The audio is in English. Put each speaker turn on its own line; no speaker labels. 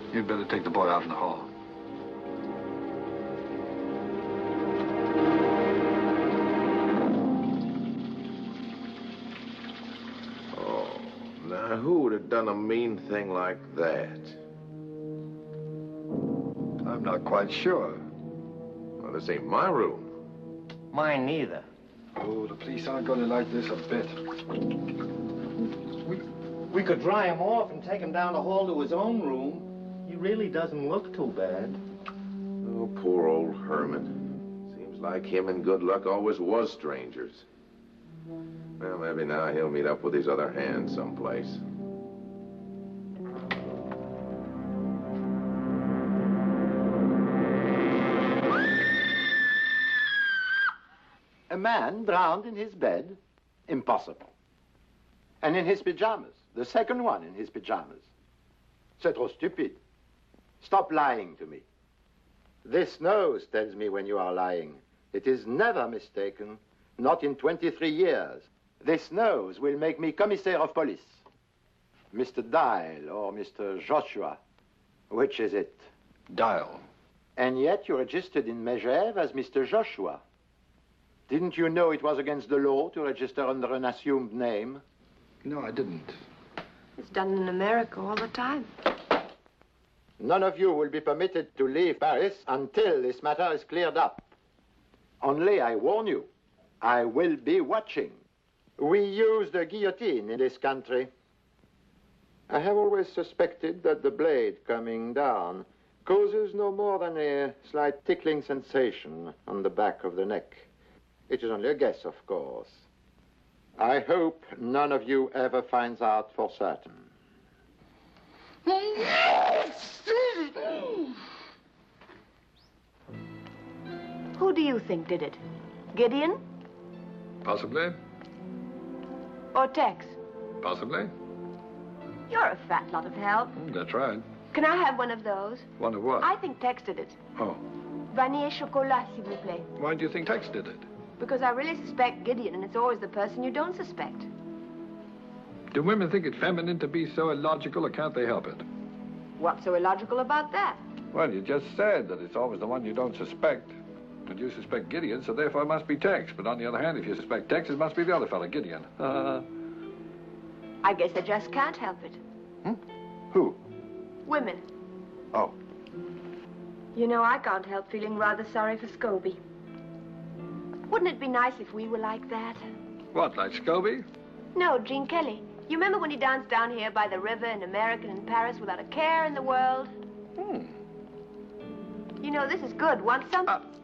You'd better take the boy out in the hall.
Oh, now who would have done a mean thing like that?
I'm not quite sure.
Well, this ain't my room.
Mine neither.
Oh, the police aren't going to like this a bit.
We could dry him off and take him down the hall to his own room. He really doesn't look too bad.
Oh, poor old Herman. Seems like him and Good Luck always was strangers. Well, maybe now he'll meet up with his other hand someplace.
A man drowned in his bed? Impossible. And in his pajamas. The second one in his pajamas. C'est trop stupid. Stop lying to me. This nose tells me when you are lying. It is never mistaken. Not in 23 years. This nose will make me commissaire of police. Mr. Dial or Mr. Joshua. Which is it?
Dial.
And yet you registered in Megève as Mr. Joshua. Didn't you know it was against the law to register under an assumed name?
No, I didn't.
It's done in America all the time.
None of you will be permitted to leave Paris until this matter is cleared up. Only I warn you, I will be watching. We use the guillotine in this country. I have always suspected that the blade coming down causes no more than a slight tickling sensation on the back of the neck. It is only a guess, of course. I hope none of you ever finds out for certain.
Who do you think did it? Gideon
Possibly.
or Tex?
Possibly.
You're a fat lot of help.
That's right.
Can I have one of those?
One of what?
I think Tex did it.
Oh.
Vanille chocolat, s'il vous plaît.
Why do you think Tex did it?
Because I really suspect Gideon, and it's always the person you don't suspect.
Do women think it feminine to be so illogical, or can't they help it?
What's so illogical about that?
Well, you just said that it's always the one you don't suspect. And you suspect Gideon, so therefore it must be Tex. But on the other hand, if you suspect Tex, it must be the other fella, Gideon.
I guess I just can't help it.
Who?
Women.
Oh.
You know, I can't help feeling rather sorry for Scobie. Wouldn't it be nice if we were like that?
What, like Scobie?
No, Gene Kelly. You remember when he danced down here by the river in America and in Paris without a care in the world?
Hmm.
You know, this is good. Want some?